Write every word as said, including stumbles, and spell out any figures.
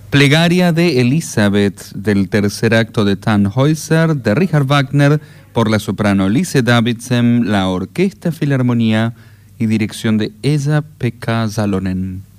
Plegaria de Elizabeth, del tercer acto de Tannhäuser, de Richard Wagner, por la soprano Lise Davidsen, la Orquesta Filarmonía y dirección de Esa-Pekka Salonen.